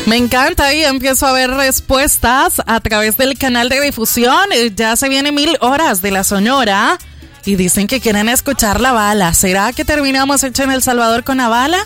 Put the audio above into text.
Me encanta y empiezo a ver respuestas a través del canal de difusión. Ya se viene 1000 horas de la Sonora y dicen que quieren escuchar La Bala. ¿Será que terminamos hecho en El Salvador con La Bala?